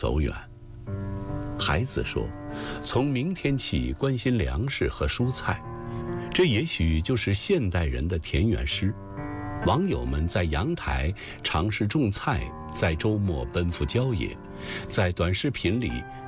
走远。孩子说，从明天起关心粮食和蔬菜，这也许就是现代人的田园诗。网友们在阳台尝试种菜，在周末奔赴郊野，在短视频里